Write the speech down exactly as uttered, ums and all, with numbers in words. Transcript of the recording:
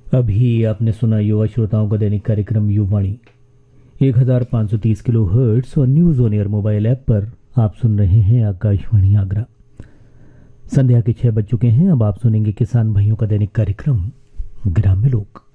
अभी आपने सुना युवा श्रोताओं का दैनिक कार्यक्रम युवाणी एक हजार पाँच सौ तीस किलो हर्ट्स और news on air mobile app पर आप सुन रहे हैं आकाशवाणी आगरा। संध्या के छह बज चुके हैं। अब आप सुनेंगे किसान भाइयों का दैनिक कार्यक्रम ग्राम्य लोक।